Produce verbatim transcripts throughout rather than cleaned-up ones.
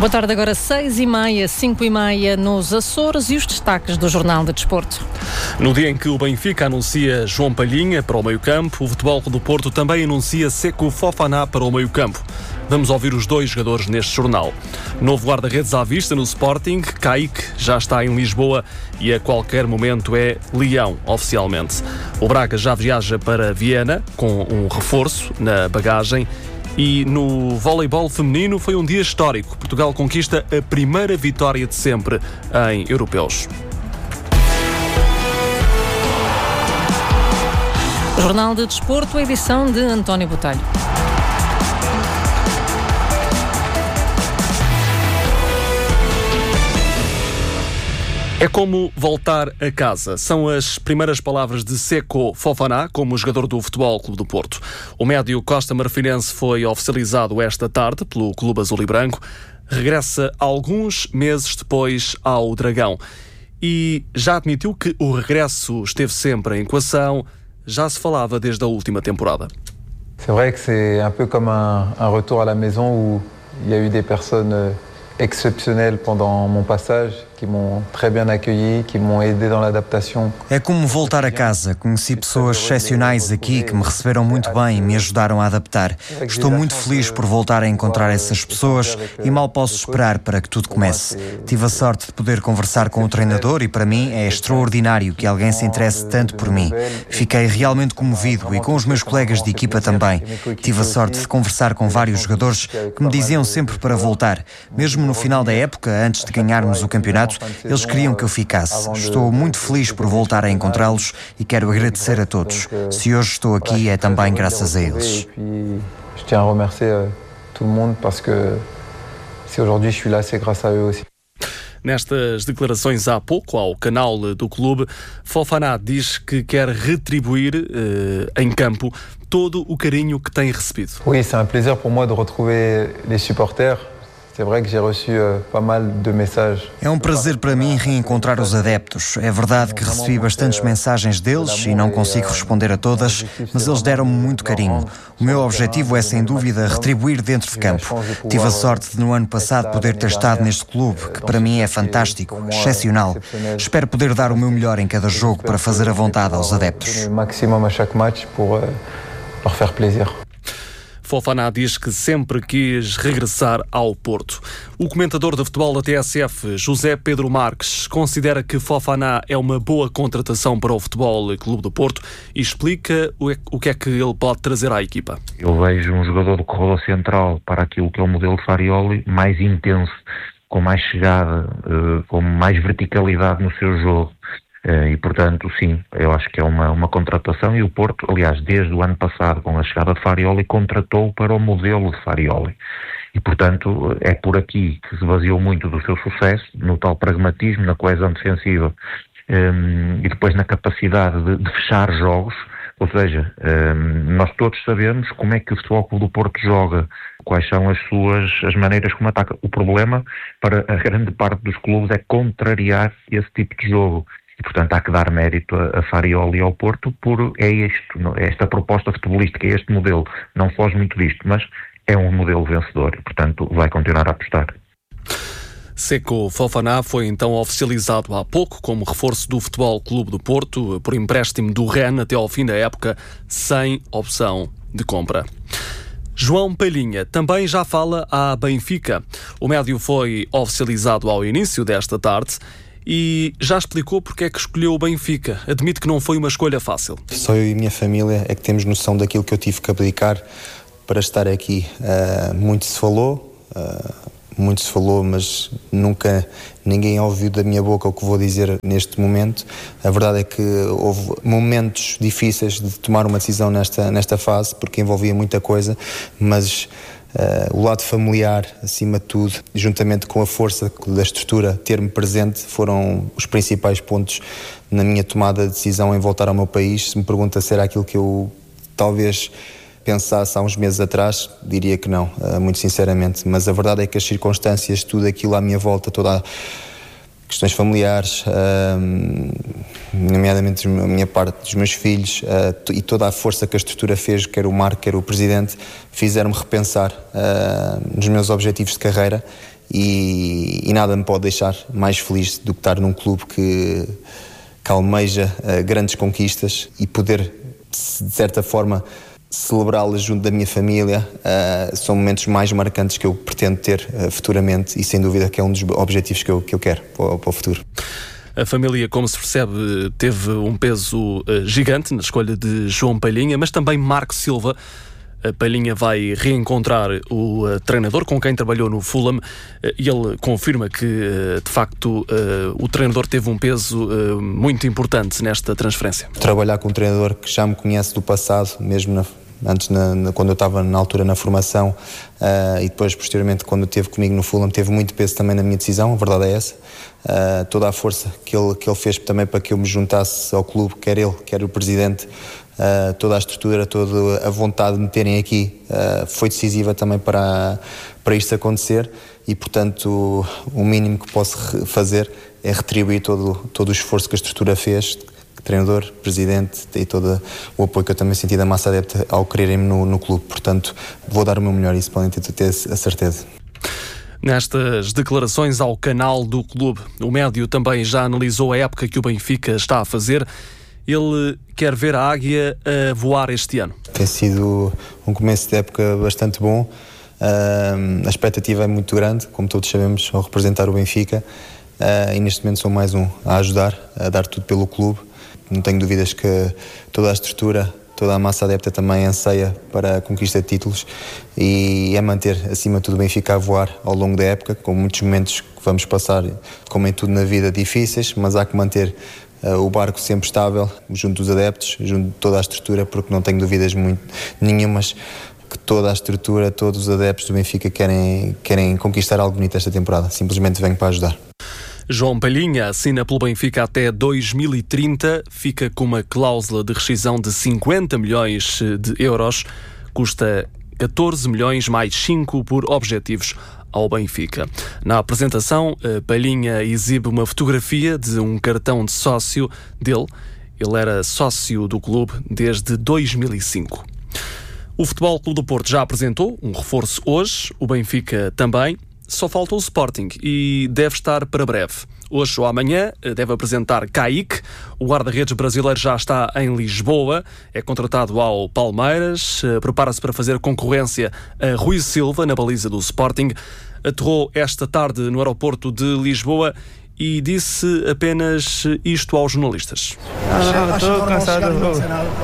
Boa tarde, agora seis e meia, cinco e meia nos Açores e os destaques do Jornal de Desporto. No dia em que o Benfica anuncia João Palhinha para o meio-campo, o Futebol Clube do Porto também anuncia Seko Fofana para o meio-campo. Vamos ouvir os dois jogadores neste jornal. Novo guarda-redes à vista no Sporting, Kaique já está em Lisboa e a qualquer momento é Leão, oficialmente. O Braga já viaja para Viena com um reforço na bagagem. E no voleibol feminino foi um dia histórico. Portugal conquista a primeira vitória de sempre em europeus. Jornal de Desporto, edição de António Botelho. É como voltar a casa. São as primeiras palavras de Seko Fofana como jogador do Futebol Clube do Porto. O médio Costa Marfinense foi oficializado esta tarde pelo Clube Azul e Branco. Regressa alguns meses depois ao Dragão. E já admitiu que o regresso esteve sempre em equação. Já se falava desde a última temporada. C'est vrai que c'est un peu comme un, un retour à la maison où il y a eu des personnes exceptionnelles pendant mon passage, qui m'ont très bien accueilli, qui m'ont aidé dans l'adaptation. É como voltar a casa. Conheci pessoas excepcionais aqui que me receberam muito bem e me ajudaram a adaptar. Estou muito feliz por voltar a encontrar essas pessoas e mal posso esperar para que tudo comece. Tive a sorte de poder conversar com o treinador e para mim é extraordinário que alguém se interesse tanto por mim. Fiquei realmente comovido e com os meus colegas de equipa também. Tive a sorte de conversar com vários jogadores que me diziam sempre para voltar. Mesmo no final da época, antes de ganharmos o campeonato, eles queriam que eu ficasse. Estou muito feliz por voltar a encontrá-los e quero agradecer a todos. Se hoje estou aqui é também graças a eles. Je tiens a remercier tout le monde parce que si aujourd'hui je suis là, c'est grâce à eux aussi. Nestas declarações há pouco ao canal do clube, Fofana diz que quer retribuir eh, em campo todo o carinho que tem recebido. Oui, c'est un plaisir pour moi de retrouver les supporters. C'est vrai que j'ai reçu uh, pas mal de messages. É um prazer para mim reencontrar os adeptos. É verdade que recebi bastantes mensagens deles e não consigo responder a todas, mas eles deram-me muito carinho. O meu objetivo é, sem dúvida, retribuir dentro de campo. Tive a sorte de, no ano passado, poder ter estado neste clube, que para mim é fantástico, excepcional. Espero poder dar o meu melhor em cada jogo para fazer a vontade aos adeptos. O máximo a chaque match pour uh, leur faire plaisir. Fofana diz que sempre quis regressar ao Porto. O comentador de futebol da T S F, José Pedro Marques, considera que Fofana é uma boa contratação para o Futebol Clube do Porto e explica o que é que ele pode trazer à equipa. Eu vejo um jogador do corredor central para aquilo que é o modelo de Farioli, mais intenso, com mais chegada, com mais verticalidade no seu jogo. E, portanto, sim, eu acho que é uma, uma contratação e o Porto, aliás, desde o ano passado, com a chegada de Farioli, contratou para o modelo de Farioli. E, portanto, é por aqui que se baseou muito do seu sucesso, no tal pragmatismo, na coesão defensiva um, e depois na capacidade de, de fechar jogos. Ou seja, um, nós todos sabemos como é que o Futebol Clube do Porto joga, quais são as suas as maneiras como ataca. O problema para a grande parte dos clubes é contrariar esse tipo de jogo. E, portanto, há que dar mérito a, a Farioli e ao Porto por é isto, esta proposta futebolística, este modelo. Não foge muito disto, mas é um modelo vencedor e, portanto, vai continuar a apostar. Seko Fofana foi então oficializado há pouco como reforço do Futebol Clube do Porto por empréstimo do Rennes até ao fim da época, sem opção de compra. João Palhinha também já fala à Benfica. O médio foi oficializado ao início desta tarde e já explicou porque é que escolheu o Benfica. Admite que não foi uma escolha fácil. Só eu e a minha família é que temos noção daquilo que eu tive que abdicar para estar aqui. Uh, muito se falou, uh, muito se falou, mas nunca ninguém ouviu da minha boca o que vou dizer neste momento. A verdade é que houve momentos difíceis de tomar uma decisão nesta, nesta fase, porque envolvia muita coisa, mas Uh, o lado familiar, acima de tudo, juntamente com a força da estrutura, ter-me presente, foram os principais pontos na minha tomada de decisão em voltar ao meu país. Se me pergunta se era aquilo que eu talvez pensasse há uns meses atrás, diria que não, uh, muito sinceramente. Mas a verdade é que as circunstâncias, tudo aquilo à minha volta, toda a questões familiares, uh, nomeadamente a minha parte dos meus filhos, uh, e toda a força que a estrutura fez, quer o Marco, quer o Presidente, fizeram-me repensar uh, nos meus objetivos de carreira, e, e nada me pode deixar mais feliz do que estar num clube que, que almeja uh, grandes conquistas e poder, de certa forma, celebrá-las junto da minha família. Uh, são momentos mais marcantes que eu pretendo ter uh, futuramente, e sem dúvida que é um dos objetivos que eu, que eu quero para, para o futuro. A família, como se percebe, teve um peso uh, gigante na escolha de João Palhinha, mas também Marco Silva. A Palhinha vai reencontrar o uh, treinador com quem trabalhou no Fulham, uh, e ele confirma que, uh, de facto, uh, o treinador teve um peso uh, muito importante nesta transferência. Trabalhar com um treinador que já me conhece do passado, mesmo na, antes na, na, quando eu estava na altura na formação, uh, e depois posteriormente quando esteve comigo no Fulham, teve muito peso também na minha decisão, a verdade é essa. Uh, toda a força que ele, que ele fez também para que eu me juntasse ao clube, quer ele, quer o Presidente, uh, toda a estrutura, toda a vontade de me terem aqui, uh, foi decisiva também para, para isto acontecer, e portanto o, o mínimo que posso fazer é retribuir todo, todo o esforço que a estrutura fez, treinador, Presidente, e todo o apoio que eu também senti da massa adepta ao quererem-me no, no clube. Portanto, vou dar o meu melhor, isso podem ter, ter a certeza. Nestas declarações ao canal do clube, o médio também já analisou a época que o Benfica está a fazer. Ele quer ver a Águia a voar este ano. Tem sido um começo de época bastante bom. Uh, a expectativa é muito grande, como todos sabemos, ao representar o Benfica. Uh, e neste momento sou mais um a ajudar, a dar tudo pelo clube. Não tenho dúvidas que toda a estrutura, toda a massa adepta também anseia para a conquista de títulos, e é manter acima de tudo o Benfica a voar ao longo da época, com muitos momentos que vamos passar, como em tudo na vida, difíceis, mas há que manter uh, o barco sempre estável, junto dos adeptos, junto de toda a estrutura, porque não tenho dúvidas muito, nenhumas que toda a estrutura, todos os adeptos do Benfica querem, querem conquistar algo bonito esta temporada. Simplesmente venho para ajudar. João Palhinha assina pelo Benfica até dois mil e trinta, fica com uma cláusula de rescisão de cinquenta milhões de euros, custa catorze milhões mais cinco por objetivos ao Benfica. Na apresentação, Palhinha exibe uma fotografia de um cartão de sócio dele. Ele era sócio do clube desde dois mil e cinco. O Futebol Clube do Porto já apresentou um reforço hoje, o Benfica também. Só falta o Sporting e deve estar para breve. Hoje ou amanhã deve apresentar Kaique. O guarda-redes brasileiro já está em Lisboa, é contratado ao Palmeiras, prepara-se para fazer concorrência a Rui Silva na baliza do Sporting. Aterrou esta tarde no aeroporto de Lisboa e disse apenas isto aos jornalistas. Ah, não, estou cansado, eu,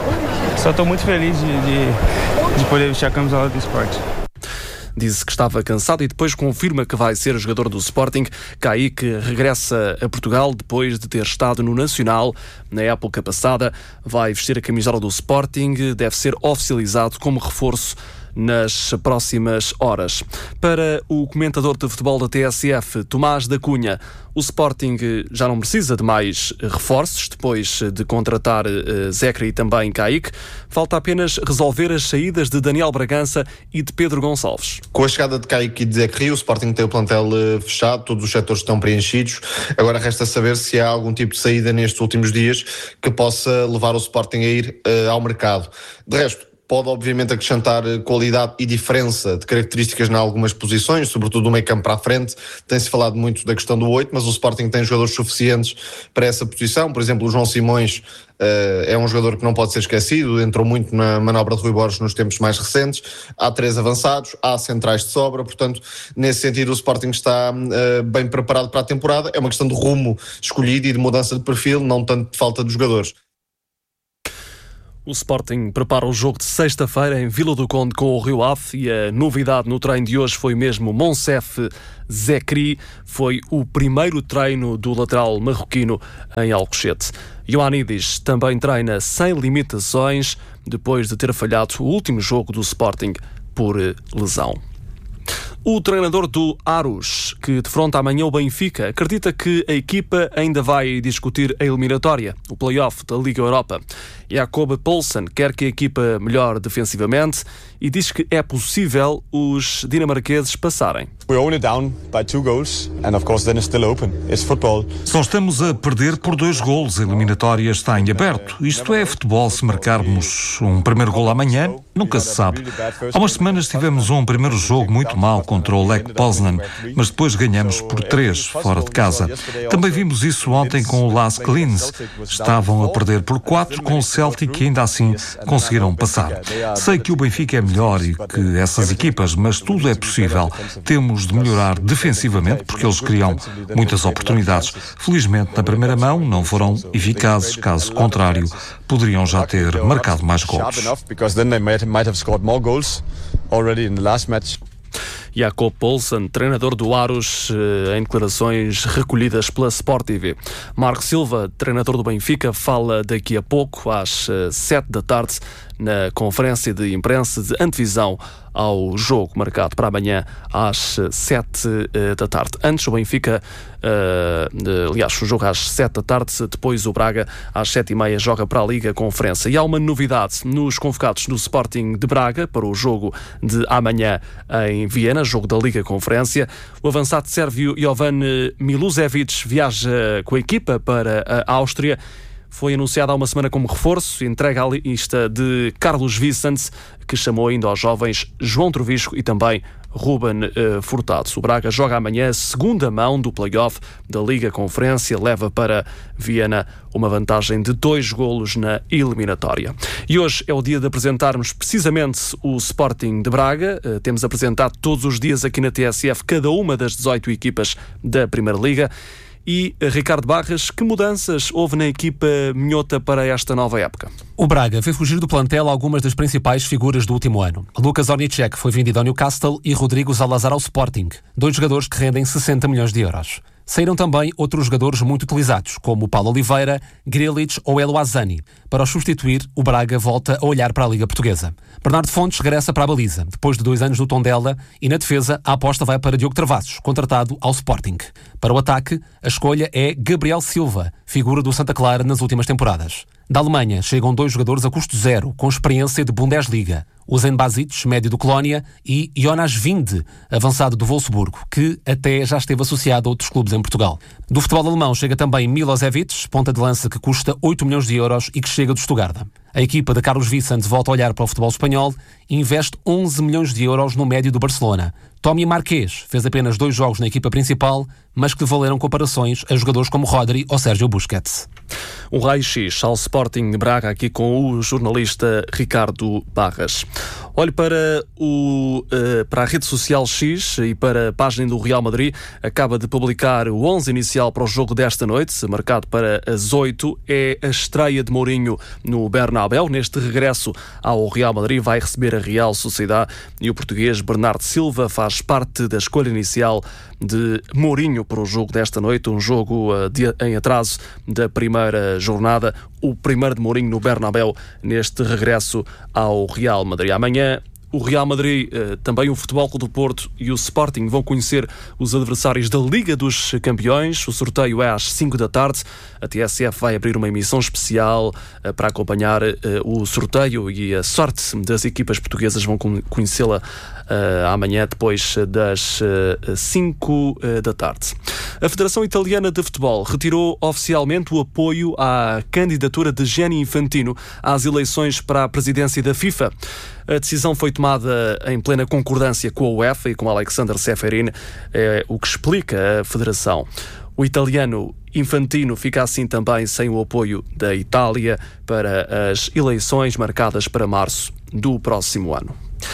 só estou muito feliz de, de, de poder vestir a camisola do Sport. Disse que estava cansado e depois confirma que vai ser jogador do Sporting. Kaique regressa a Portugal depois de ter estado no Nacional na época passada. Vai vestir a camisola do Sporting, deve ser oficializado como reforço nas próximas horas. Para o comentador de futebol da T S F, Tomás da Cunha, o Sporting já não precisa de mais reforços depois de contratar uh, Zecri e também Kaique. Falta apenas resolver as saídas de Daniel Bragança e de Pedro Gonçalves. Com a chegada de Kaique e de Zecri, o Sporting tem o plantel uh, fechado, todos os setores estão preenchidos. Agora resta saber se há algum tipo de saída nestes últimos dias que possa levar o Sporting a ir uh, ao mercado. De resto, pode obviamente acrescentar qualidade e diferença de características em algumas posições, sobretudo no meio campo para a frente. Tem-se falado muito da questão do oito, mas o Sporting tem jogadores suficientes para essa posição. Por exemplo, o João Simões uh, é um jogador que não pode ser esquecido, entrou muito na manobra de Rui Borges nos tempos mais recentes. Há três avançados, há centrais de sobra, portanto, nesse sentido o Sporting está uh, bem preparado para a temporada. É uma questão de rumo escolhido e de mudança de perfil, não tanto de falta de jogadores. O Sporting prepara o jogo de sexta-feira em Vila do Conde com o Rio Ave, e a novidade no treino de hoje foi mesmo Monsef Zecri. Foi o primeiro treino do lateral marroquino em Alcochete. Ioannidis também treina sem limitações depois de ter falhado o último jogo do Sporting por lesão. O treinador do Aarhus, que defronta amanhã o Benfica, acredita que a equipa ainda vai discutir a eliminatória, o play-off da Liga Europa. Jakob Poulsen quer que a equipa melhore defensivamente e diz que é possível os dinamarqueses passarem. We're only down by two goals and of course then it's still open. It's football. Só estamos a perder por dois golos. A eliminatória está em aberto. Isto é futebol. Se marcarmos um primeiro gol amanhã, nunca se sabe. Há umas semanas tivemos um primeiro jogo muito mau contra o Lech Poznan, mas depois ganhamos por três fora de casa. Também vimos isso ontem com o Lask Linz. Estavam a perder por quatro com o Celtic e ainda assim conseguiram passar. Sei que o Benfica é melhor e que essas equipas, mas tudo é possível. Temos de melhorar defensivamente porque eles criam muitas oportunidades. Felizmente, na primeira mão, não foram eficazes. Caso contrário, poderiam já ter marcado mais gols. Jakob Poulsen, treinador do Aros, em declarações recolhidas pela Sport T V. Marco Silva, treinador do Benfica, fala daqui a pouco, às sete da tarde, na conferência de imprensa de antevisão ao jogo marcado para amanhã às sete da tarde. Antes o Benfica, uh, aliás, o jogo às sete da tarde, depois o Braga às sete e meia joga para a Liga Conferência. E há uma novidade nos convocados do Sporting de Braga para o jogo de amanhã em Viena, jogo da Liga Conferência. O avançado sérvio Jovan Milosevic viaja com a equipa para a Áustria. Foi anunciado há uma semana como reforço, entrega à lista de Carlos Vicente, que chamou ainda aos jovens João Trovisco e também Ruben uh, Furtado. O Braga joga amanhã a segunda mão do play-off da Liga Conferência, leva para Viena uma vantagem de dois golos na eliminatória. E hoje é o dia de apresentarmos precisamente o Sporting de Braga. Uh, temos apresentado todos os dias aqui na T S F cada uma das dezoito equipas da Primeira Liga. E, Ricardo Barras, que mudanças houve na equipa minhota para esta nova época? O Braga fez fugir do plantel algumas das principais figuras do último ano. Lucas Ornicek foi vendido ao Newcastle e Rodrigo Zalazar ao Sporting, dois jogadores que rendem sessenta milhões de euros. Saíram também outros jogadores muito utilizados, como Paulo Oliveira, Grealish ou El Ouazzani. Para os substituir, o Braga volta a olhar para a Liga Portuguesa. Bernardo Fontes regressa para a baliza, depois de dois anos no Tondela, e na defesa a aposta vai para Diogo Travassos, contratado ao Sporting. Para o ataque, a escolha é Gabriel Silva, figura do Santa Clara nas últimas temporadas. Da Alemanha chegam dois jogadores a custo zero, com experiência de Bundesliga. Usain Basic, médio do Colónia, e Jonas Vinde, avançado do Wolfsburgo, que até já esteve associado a outros clubes em Portugal. Do futebol alemão chega também Milosevic, ponta de lança que custa oito milhões de euros e que chega do Stuttgart. A equipa de Carlos Vicente volta a olhar para o futebol espanhol e investe onze milhões de euros no médio do Barcelona. Tommy Marquês fez apenas dois jogos na equipa principal, mas que valeram comparações a jogadores como Rodri ou Sérgio Busquets. Um raio-x ao Sporting de Braga, aqui com o jornalista Ricardo Barras. Olhe para, o, uh, para a rede social X e para a página do Real Madrid. Acaba de publicar o onze inicial para o jogo desta noite, marcado para as oito. É a estreia de Mourinho no Bernabéu. Neste regresso ao Real Madrid vai receber a Real Sociedade e o português Bernardo Silva faz parte da escolha inicial de Mourinho para o jogo desta noite, um jogo uh, de, em atraso da primeira jornada, o primeiro de Mourinho no Bernabéu neste regresso ao Real Madrid. Amanhã o Real Madrid, também o Futebol Clube do Porto e o Sporting vão conhecer os adversários da Liga dos Campeões. O sorteio é às cinco da tarde. A T S F vai abrir uma emissão especial para acompanhar o sorteio e a sorte das equipas portuguesas vão conhecê-la amanhã depois das cinco da tarde. A Federação Italiana de Futebol retirou oficialmente o apoio à candidatura de Gianni Infantino às eleições para a presidência da FIFA. A decisão foi tomada em plena concordância com a UEFA e com Alexander Ceferin, é o que explica a Federação. O italiano Infantino fica assim também sem o apoio da Itália para as eleições marcadas para março do próximo ano.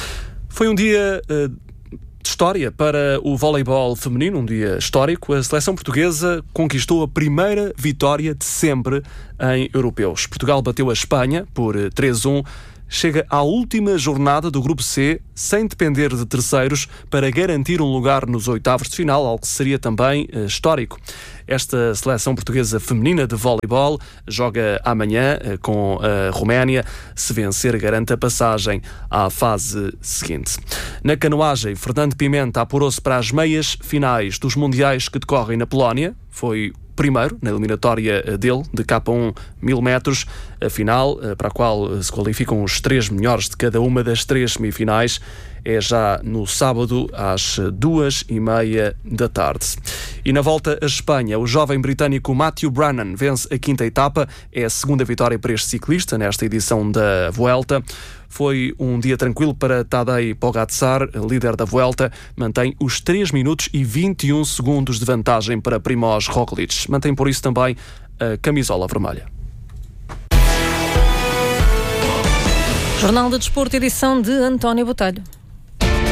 Foi um dia uh, de história para o voleibol feminino, um dia histórico. A seleção portuguesa conquistou a primeira vitória de sempre em europeus. Portugal bateu a Espanha por três a um. Chega à última jornada do Grupo C sem depender de terceiros para garantir um lugar nos oitavos de final, algo que seria também uh, histórico. Esta seleção portuguesa feminina de voleibol joga amanhã uh, com a Roménia. Se vencer, garante a passagem à fase seguinte. Na canoagem, Fernando Pimenta apurou-se para as meias finais dos mundiais que decorrem na Polónia. Foi primeiro na eliminatória dele, de K um mil metros, a final para a qual se qualificam os três melhores de cada uma das três semifinais. É já no sábado às duas e meia da tarde. E na volta à Espanha, o jovem britânico Matthew Brannan vence a quinta etapa. É a segunda vitória para este ciclista nesta edição da Vuelta. Foi um dia tranquilo para Tadej Pogačar, líder da Vuelta. Mantém os três minutos e vinte e um segundos de vantagem para Primož Roglič. Mantém por isso também a camisola vermelha. Jornal de Desporto, edição de António Botelho.